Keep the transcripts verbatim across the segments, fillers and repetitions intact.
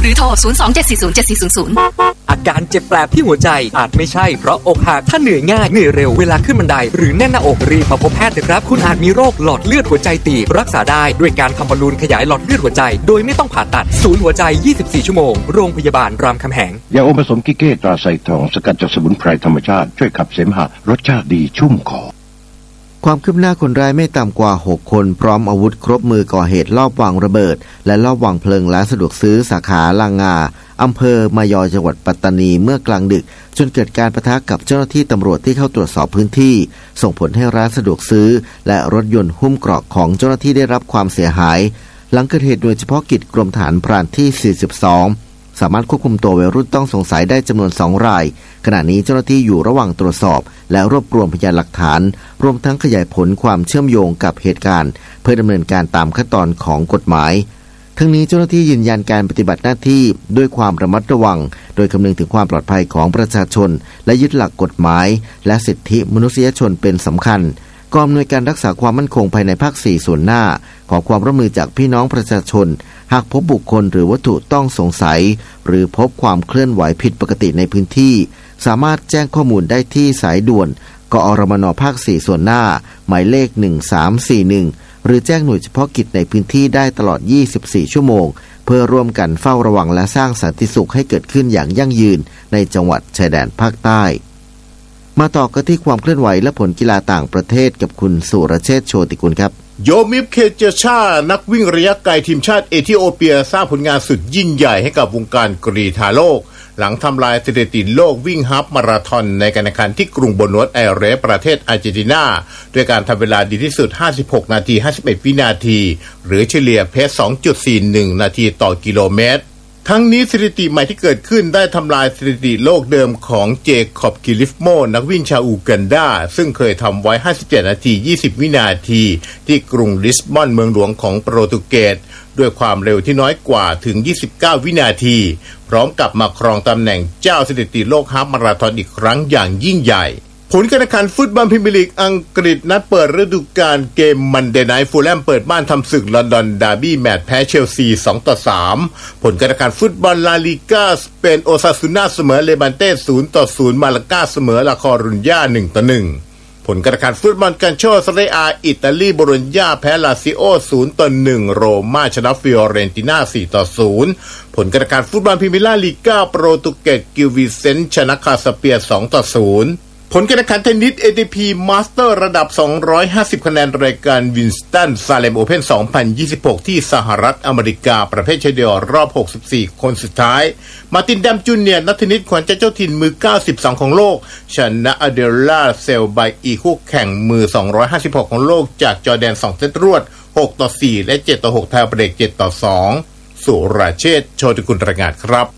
รือโทรศูนย์ สอง เจ็ด สี่ ศูนย์ เจ็ด สี่ ศูนย์ ศูนย์อาการเจ็บแปลบที่หัวใจอาจไม่ใช่เพราะอกหักถ้าเหนื่อยง่ายเหนื่อยเร็วเวลาขึ้นบันไดหรือแน่นหน้าอกรีบมาพบแพทย์นะครับคุณอาจมีโรคหลอดเลือดหัวใจตีบรักษาได้ด้วยการทำบอลลูนขยายหลอดเลือดหัวใจโดยไม่ต้องผ่าตัดศูนย์หัวใจยี่สิบสี่ชั่วโมงโรงพยาบาลรามคำแหงยาอมผสมกิเก้ตราไซทองสกัดจากสมุนไพรธรรมชาติช่วยขับเสมหะรสชาติดีชุ่มคอความคืบหน้าคนร้ายไม่ต่ำกว่าหกคนพร้อมอาวุธครบมือก่อเหตุลอบวางระเบิดและลอบวางเพลิงร้านสะดวกซื้อสาขาลางงาอำเภอมายอจังหวัดปัตตานีเมื่อกลางดึกจนเกิดการปะทะกับเจ้าหน้าที่ตำรวจที่เข้าตรวจสอบพื้นที่ส่งผลให้ร้านสะดวกซื้อและรถยนต์หุ้มเกราะของเจ้าหน้าที่ได้รับความเสียหายหลังเกิดเหตุหน่วยเฉพาะกิจกรมทหารพรานที่สี่สิบสองสามารถควบคุมตัววัยรุ่นต้องสงสัยได้จำนวนสองรายขณะนี้เจ้าหน้าที่อยู่ระหว่างตรวจสอบและรวบรวมพยานหลักฐานรวมทั้งขยายผลความเชื่อมโยงกับเหตุการณ์เพื่อดำเนินการตามขั้นตอนของกฎหมายทั้งนี้เจ้าหน้าที่ยืนยันการปฏิบัติหน้าที่ด้วยความระมัดระวังโดยคำนึงถึงความปลอดภัยของประชาชนและยึดหลักกฎหมายและสิทธิมนุษยชนเป็นสำคัญกองอำนวยการรักษาความมั่นคงภายในภาคสี่ส่วนหน้าขอความร่วมมือจากพี่น้องประชาชนหากพบบุคคลหรือวัตถุต้องสงสัยหรือพบความเคลื่อนไหวผิดปกติในพื้นที่สามารถแจ้งข้อมูลได้ที่สายด่วนกอรมนภาคสี่ส่วนหน้าหมายเลขหนึ่งสามสี่หนึ่งหรือแจ้งหน่วยเฉพาะกิจในพื้นที่ได้ตลอดยี่สิบสี่ชั่วโมงเพื่อร่วมกันเฝ้าระวังและสร้างสันติสุขให้เกิดขึ้นอย่างยั่งยืนในจังหวัดชายแดนภาคใต้มาต่อกันที่ความเคลื่อนไหวและผลกีฬาต่างประเทศกับคุณสุรเชษฐ์โชติกุลครับโยมิฟเคเจชานักวิ่งระยะไกลทีมชาติเอธิโอเปียสร้างผลงานสุดยิ่งใหญ่ให้กับวงการกรีฑาโลกหลังทำลายสถิติโลกวิ่งฮาล์ฟมาราธอนในการแข่งขันที่กรุงโบนัสไอเรสประเทศอาร์เจนตินาด้วยการทำเวลาดีที่สุดห้าสิบหกนาทีห้าสิบเอ็ดวินาทีหรือเฉลี่ยเพส สองจุดสี่หนึ่ง นาทีต่อกิโลเมตรทั้งนี้สถิติใหม่ที่เกิดขึ้นได้ทำลายสถิติโลกเดิมของเจคอบกิลิฟโมนักวิ่งชาวอูกันดาซึ่งเคยทำไว้ห้าสิบเจ็ดนาทียี่สิบวินาทีที่กรุงลิสบอนเมืองหลวงของโปรตุเกสด้วยความเร็วที่น้อยกว่าถึงยี่สิบเก้าวินาทีพร้อมกับมาครองตำแหน่งเจ้าสถิติโลกฮาล์ฟมาราธอนอีกครั้งอย่างยิ่งใหญ่ผลการแข่งขันฟุตบอลพรีเมียร์ลีกอังกฤษนัดเปิดฤดูกาลเกมมันเดย์ไนท์ฟูลแลมเปิดบ้านทำศึกลอนดอนดาร์บี้แมตช์แพ้เชลซี สองต่อสาม ผลการแข่งขันฟุตบอลลาลีกาสเปนโอซาซูน่าเสมอเลบันเต้ ศูนย์ต่อศูนย์ มาลากาเสมอลาคอรุญญา หนึ่งต่อหนึ่ง ผลการแข่งขันฟุตบอลกันโชเซเรียอาอิตาลีโบโลญญาแพ้ลาซิโอ ศูนย์ต่อหนึ่ง โรม่าชนะฟิออเรนติน่า สี่ต่อศูนย์ ผลการแข่งขันฟุตบอลพรีเมียร์ลีกาโปรตุเกสกิลวิเซนต์ชนะคาสเปียร์ สองต่อศูนย์ผลการแข่งขันเทนนิส เอ ที พี Master ระดับสองร้อยห้าสิบคะแนนรายการวินสตันซาเลมโอเพ่นสองพันยี่สิบหกที่สหรัฐอเมริกาประเภทชายเดี่ยวรอบหกสิบสี่คนสุดท้ายมาร์ตินแดมจูเนียร์นักเทนนิสขวัญใจเจ้าถิ่นมือเก้าสิบสองของโลกชนะอเดล่าเซลไบอีคู่แข่งมือสองร้อยห้าสิบหกของโลกจากจอร์แดนสองเซตรวดหกต่อสี่และเจ็ดต่อหกไทยเบรกเจ็ดต่อสองสุรเชษฐ์ โชติกุลรายงานครับ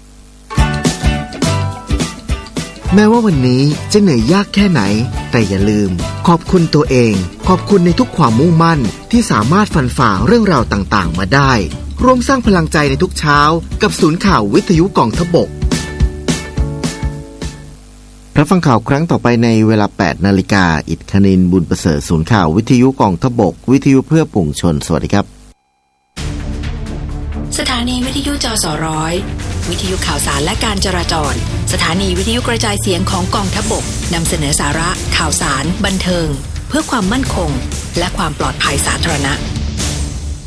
แม้ว่าวันนี้จะเหนื่อยยากแค่ไหนแต่อย่าลืมขอบคุณตัวเองขอบคุณในทุกความมุ่งมั่นที่สามารถฟันฝ่าเรื่องราวต่างๆมาได้ร่วมสร้างพลังใจในทุกเช้ากับศูนย์ข่าววิทยุกองทพบกรับฟังข่าวครั้งต่อไปในเวลา แปดนาฬิกา อิฐคณินทร์บุญประเสริฐศูนย์ข่าววิทยุกองทพบกวิทยุเพื่อปวงชนสวัสดีครับสถานีวิทยุจสร้อยวิทยุข่าวสารและการจราจรสถานีวิทยุกระจายเสียงของกองทัพบกนำเสนอสาระข่าวสารบันเทิงเพื่อความมั่นคงและความปลอดภัยสาธารณะ